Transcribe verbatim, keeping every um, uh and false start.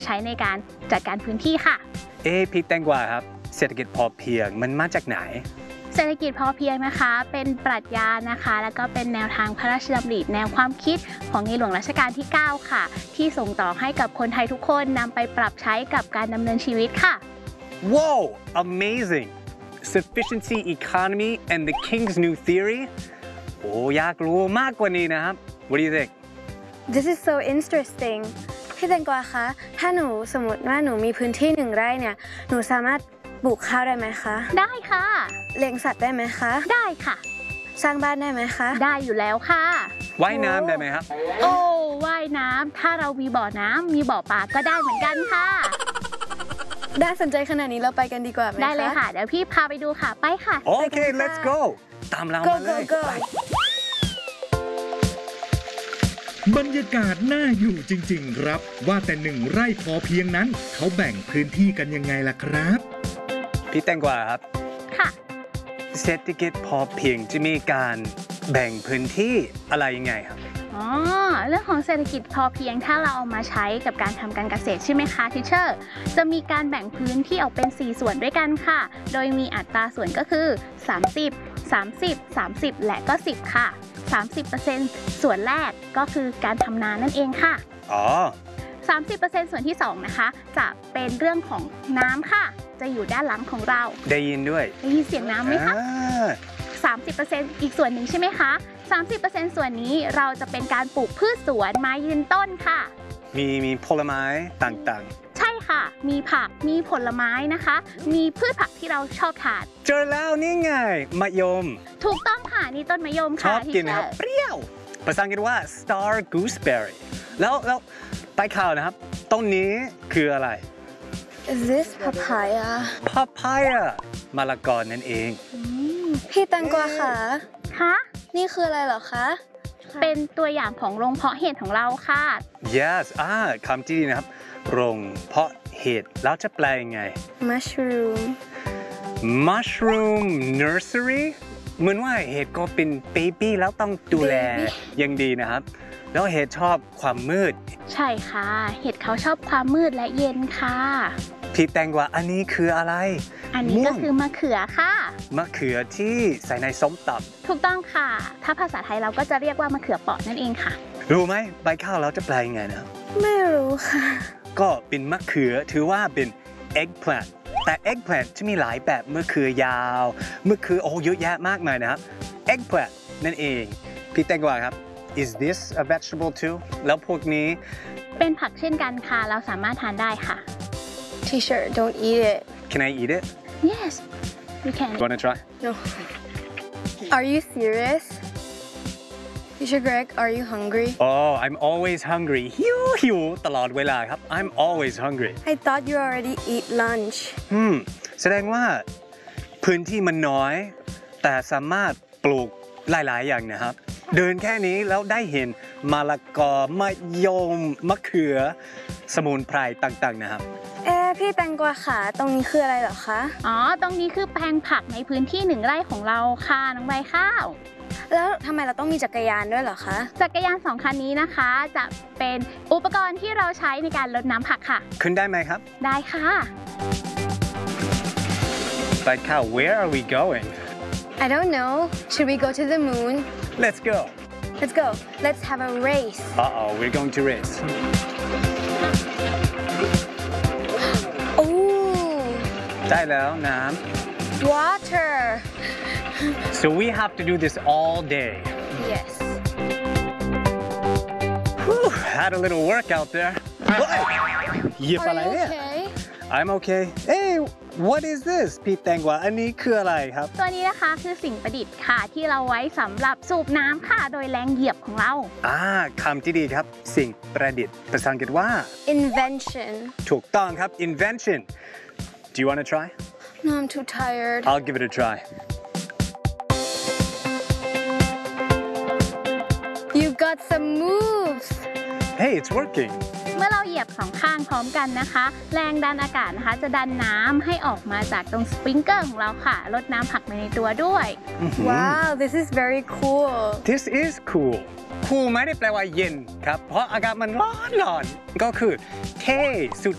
ใช้ในการจัดการพื้นที่ค่ะเอ๊ะพี่แตงกวาครับเศรษฐกิจพอเพียงมันมาจากไหนเศรษฐกิจพอเพียงนะคะเป็นปรัชญานะคะแล้วก็เป็นแนวทางพระราชดำริแนวความคิดของในหลวงรัชกาลที่เก้าค่ะที่ส่งต่อให้กับคนไทยทุกคนนำไปปรับใช้กับการดำเนินชีวิตค่ะ Wow amazing sufficiency economy and the King's New Theory โอ้อยากรู้มากกว่านี้นะครับ What do you think This is so interesting พี่แตงกวาคะถ้าหนูสมมติว่าหนูมีพื้นที่หนึ่งไร่เนี่ยหนูสามารถปลูกข้าวได้ไหมคะได้ค่ะเลี้ยงสัตว์ได้ไหมคะได้ค่ะสร้างบ้านได้ไหมคะได้อยู่แล้วค่ะว่ายน้ำได้ไหมครับโอ้ว่ายน้ำถ้าเรามีบ่อน้ำมีบ่อปลาก็ได้เหมือนกันค่ะได้สนใจขนาดนี้เราไปกันดีกว่าไหมคะได้เลยค่ะเดี๋ยวพี่พาไปดูค่ะไปค่ะโอเค let's go ตามเรามาเลยบรรยากาศน่าอยู่จริงๆครับว่าแต่หนึ่งไร่พอเพียงนั้นเขาแบ่งพื้นที่กันยังไงล่ะครับพี่แตงกวาครับค่ะเศรษฐกิจพอเพียงจะมีการแบ่งพื้นที่อะไรยังไงครับอ๋อเรื่องของเศรษฐกิจพอเพียงถ้าเราเอามาใช้กับการทำการเกษตรใช่ไหมคะทิเชอร์จะมีการแบ่งพื้นที่ออกเป็นสี่ส่วนด้วยกันค่ะโดยมีอัตราส่วนก็คือสามสิบ สามสิบ สามสิบและก็สิบค่ะ สามสิบเปอร์เซ็นต์ ส่วนแรกก็คือการทำนานั่นเองค่ะอ๋อสามสิบเปอร์เซ็นต์ ส่วนที่สองนะคะจะเป็นเรื่องของน้ำค่ะจะอยู่ด้านหลังของเราได้ยินด้วยได้ยินเสียงน้ำไหมคะสามสิบเปอร์เซ็นต์ อีกส่วนหนึ่งใช่ไหมคะสามสิบเปอร์เซ็นต์ ส่วนนี้เราจะเป็นการปลูกพืชสวนไม้ยืนต้นค่ะมีมีผลไม้ต่างๆใช่ค่ะมีผักมีผลไม้นะคะมีพืชผักที่เราชอบทานเจอแล้วนี่ไงมะยมถูกต้องค่ะนี่ต้นมะยมค่ะชอบกินครับเปรี้ยวภาษาอังกฤษว่า star gooseberry แล้วแล้วไปข่าวนะครับต้นนี้คืออะไร Is this papaya papaya มะละกอนั่นเองพี่แตงกวาค่ะคะนี่คืออะไรเหรอคะเป็นตัวอย่างของโรงเพาะเห็ดของเราค่ะ yes อ่าคำที่ดีนะครับโรงเพาะเห็ดแล้วจะแปลยังไง mushroom mushroom nursery เหมือนว่าเห็ดก็เป็นเบบี้แล้วต้องดูแลยังดีนะครับแล้วเห็ดชอบความมืดใช่ค่ะเห็ดเขาชอบความมืดและเย็นค่ะพี่แตงกวาอันนี้คืออะไรอันนี้ก็คือมะเขือค่ะมะเขือที่ใส่ในส้มตำถูกต้องค่ะถ้าภาษาไทยเราก็จะเรียกว่ามะเขือเปราะนั่นเองค่ะรู้ไหมใบข้าวเราจะแปลยังไงนะไม่รู้ค่ะก็เป็นมะเขือถือว่าเป็น eggplant แต่ eggplant จะมีหลายแบบมะเขือยาวมะเขือโอ้เยอะแยะมากมายนะครับ eggplant นั่นเองพี่แตงกวาครับ is this a vegetable too แล้วพวกนี้เป็นผักเช่นกันค่ะเราสามารถทานได้ค่ะ Teacher don't eat it Can I eat it Yes you can You wanna try No Are you serious Teacher Greg are you hungry Oh I'm always hungry หิวหิวตลอดเวลาครับ I'm always hungry I thought you already eat lunch อืมแสดงว่าพื้นที่มันน้อยแต่สามารถปลูกหลายๆอย่างนะครับเดินแค่นี้แล้วได้เห็นมะละกอมะยมมะเขือสมุนไพรต่างๆนะครับเอ๊พี่แตงกวาขาตรงนี้คืออะไรเหรอคะอ๋อตรงนี้คือแปลงผักในพื้นที่หนึ่งไร่ของเราค่ะน้องใบข้าวแล้วทำไมเราต้องมีจักรยานด้วยเหรอคะจักรยานสองคันนี้นะคะจะเป็นอุปกรณ์ที่เราใช้ในการรดน้ำผักค่ะขึ้นได้ไหมครับได้ค่ะใบข้าว Where are we going I don't know Should we go to the moon Let's go Let's go Let's have a race Uh-oh we're going to race Oh ได้แล้วน้ำ Water So we have to do this all day Yes Whew, had a little workout there เหยียบอะไรเนี่ย I'm okay Hey What is this พี่แตงกวาอันนี้คืออะไรครับตัวนี้นะคะคือสิ่งประดิษฐ์ค่ะที่เราไว้สำหรับสูบน้ำค่ะโดยแรงเหยียบของเราอ่าคำที่ดีครับสิ่งประดิษฐ์ภาษาอังกฤษว่า invention ถูกต้องครับ invention Do you want to try No I'm too tired I'll give it a try You got some moves Hey it's working เมื่อเราเหยียบสองข้างพร้อมกันนะคะแรงดันอากาศนะคะจะดันน้ำให้ออกมาจากตรงสปริงเกอร์ของเราค่ะลดน้ำผักไปในตัวด้วย Wow this is very cool This is cool cool ไม่ได้แปลว่าเย็นครับเพราะอากาศมันร้อนร้อนก็คือเท่สุด